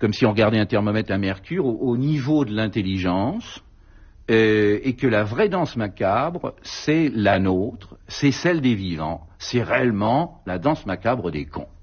comme si on regardait un thermomètre à mercure, au niveau de l'intelligence, et que la vraie danse macabre, c'est la nôtre, c'est celle des vivants, c'est réellement la danse macabre des cons.